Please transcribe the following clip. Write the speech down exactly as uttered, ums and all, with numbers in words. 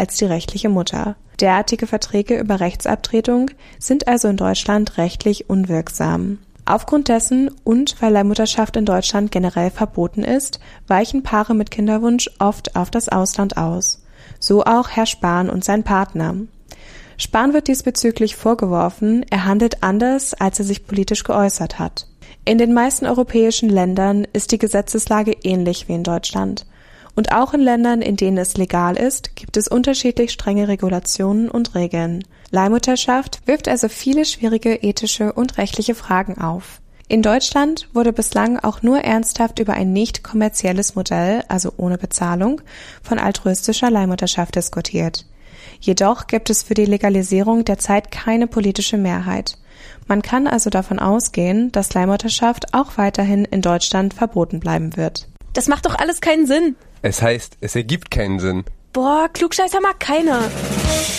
als die rechtliche Mutter. Derartige Verträge über Rechtsabtretung sind also in Deutschland rechtlich unwirksam. Aufgrund dessen und weil Leihmutterschaft in Deutschland generell verboten ist, weichen Paare mit Kinderwunsch oft auf das Ausland aus. So auch Herr Spahn und sein Partner. Spahn wird diesbezüglich vorgeworfen, er handelt anders, als er sich politisch geäußert hat. In den meisten europäischen Ländern ist die Gesetzeslage ähnlich wie in Deutschland. Und auch in Ländern, in denen es legal ist, gibt es unterschiedlich strenge Regulationen und Regeln. Leihmutterschaft wirft also viele schwierige ethische und rechtliche Fragen auf. In Deutschland wurde bislang auch nur ernsthaft über ein nicht kommerzielles Modell, also ohne Bezahlung, von altruistischer Leihmutterschaft diskutiert. Jedoch gibt es für die Legalisierung derzeit keine politische Mehrheit. Man kann also davon ausgehen, dass Leihmutterschaft auch weiterhin in Deutschland verboten bleiben wird. Das macht doch alles keinen Sinn. Es heißt, es ergibt keinen Sinn. Boah, Klugscheißer mag keiner.